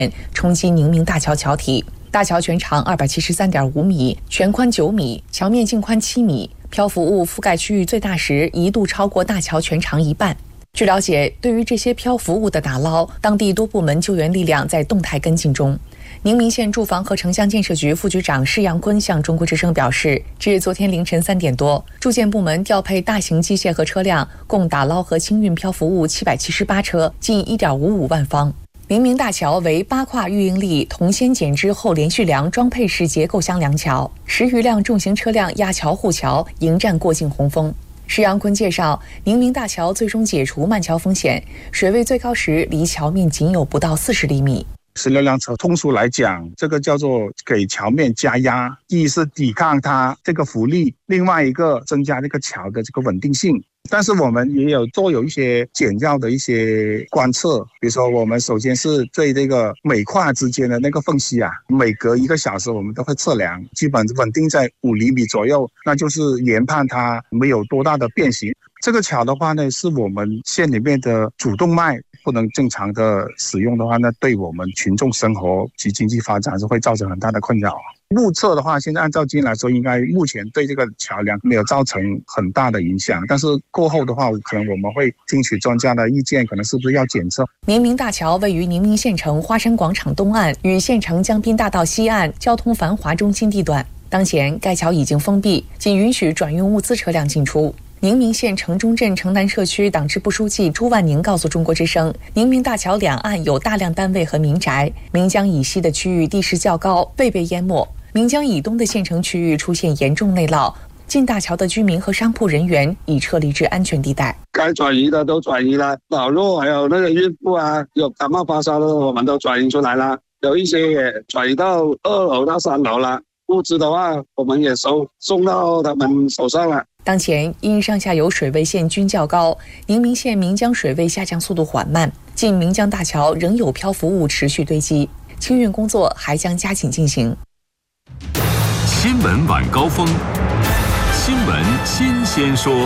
冲击宁明大桥桥体。大桥全长273.5米，全宽9米，桥面净宽7米。漂浮物覆盖区域最大时一度超过大桥全长一半。据了解，对于这些漂浮物的打捞，当地多部门救援力量在动态跟进中。宁明县住房和城乡建设局副局长施阳坤向中国之声表示，至昨天凌晨3点多，住建部门调配大型机械和车辆，共打捞和清运漂浮物778车，近1.55万方。宁明大桥为8跨预应力铜锨剪枝后连续梁装配式结构箱梁桥，10余辆重型车辆压桥护桥，迎战过境洪峰。施阳坤介绍，宁明大桥最终解除漫桥风险，水位最高时离桥面仅有不到40厘米。 16辆车，通俗来讲，这个叫做给桥面加压，一是抵抗它这个浮力，另外一个增加这个桥的这个稳定性。但是我们也有一些简要的一些观测，比如说我们首先是对这个每跨之间的那个缝隙啊，每隔1个小时我们都会测量，基本稳定在5厘米左右，那就是研判它没有多大的变形。这个桥的话呢，是我们县里面的主动脉，不能正常的使用的话，那对我们群众生活及经济发展是会造成很大的困扰。目测的话，现在按照经验来说，应该目前对这个桥梁没有造成很大的影响，但是过后的话，可能我们会听取专家的意见，可能是不是要检测。 宁明大桥位于宁明县城花山广场东岸与县城江滨大道西岸交通繁华中心地段，当前该桥已经封闭，仅允许转运物资车辆进出。宁明县城中镇城南社区党支部书记朱万宁告诉中国之声，宁明大桥两岸有大量单位和民宅，岷江以西的区域地势较高，未被淹没。岷江以东的县城区域出现严重内涝，进大桥的居民和商铺人员已撤离至安全地带。 该转移的都转移了，老弱还有那个孕妇啊，有感冒发烧的我们都转移出来了，有一些也转移到2楼到3楼了。物资的话，我们也送到他们手上了。 当前因上下游水位线均较高，宁明县岷江水位下降速度缓慢，近岷江大桥仍有漂浮物持续堆积，清运工作还将加紧进行。 新闻晚高峰，新闻新鲜说。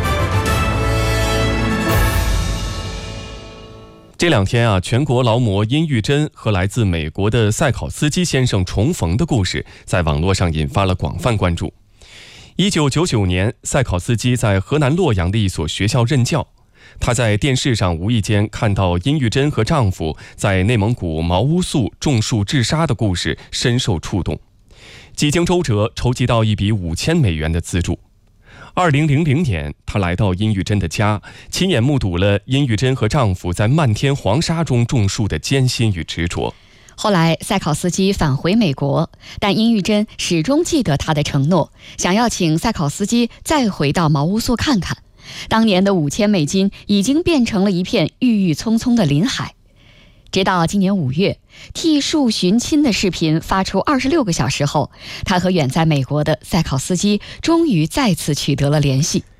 这2天全国劳模殷玉珍和来自美国的赛考斯基先生重逢的故事在网络上引发了广泛关注。1999年，赛考斯基在河南洛阳的一所学校任教。他在电视上无意间看到殷玉珍和丈夫在内蒙古毛乌素种树治沙的故事，深受触动。几经周折，筹集到一笔5000美元的资助。2000年，他来到殷玉珍的家，亲眼目睹了殷玉珍和丈夫在漫天黄沙中种树的艰辛与执着。 后来赛考斯基返回美国，但殷玉珍始终记得他的承诺，想要请赛考斯基再回到毛乌素看看。当年的5000美金已经变成了一片郁郁葱葱的林海。直到今年5月，替树寻亲的视频发出26个小时后，他和远在美国的赛考斯基终于再次取得了联系。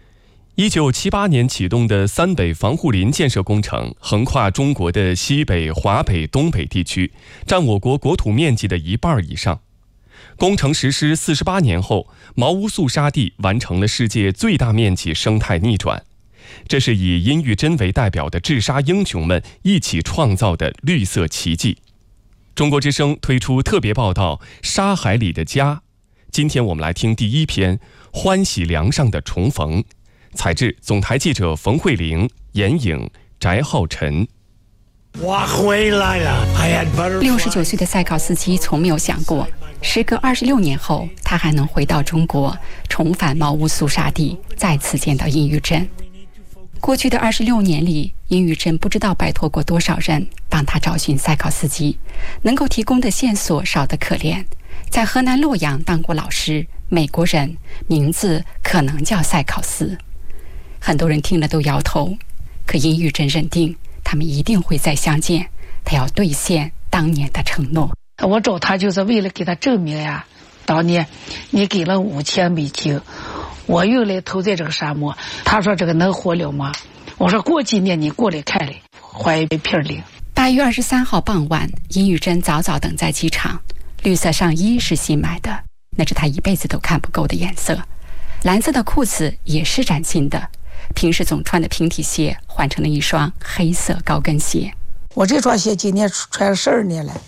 1978年启动的3北防护林建设工程，横跨中国的西北、华北、东北地区，占我国国土面积的1半以上。工程实施48年后，毛乌素沙地完成了世界最大面积生态逆转。这是以殷玉珍为代表的治沙英雄们一起创造的绿色奇迹。中国之声推出特别报道《沙海里的家》，今天我们来听第1篇《欢喜梁上的重逢》，采制总台记者冯慧玲，演影翟浩晨。 我回来了。69岁的赛考斯基从没有想过，时隔26年后，他还能回到中国，重返毛乌素沙地，再次见到殷玉珍。过去的26年里，殷玉珍不知道拜托过多少人帮他找寻赛考斯基，能够提供的线索少得可怜。在河南洛阳当过老师，美国人，名字可能叫赛考斯。很多人听了都摇头，可殷玉珍认定他们一定会再相见，他要兑现当年的承诺。 我找他就是为了给他证明呀，当年你给了5000美金，我用来投在这个沙漠。他说这个能活了吗？我说过几年你过来看来，还一片林。 8月23号傍晚，殷玉珍早早等在机场。绿色上衣是新买的，那是他一辈子都看不够的颜色。蓝色的裤子也是崭新的，平时总穿的平底鞋换成了一双黑色高跟鞋。 我这双鞋今年穿了12年了。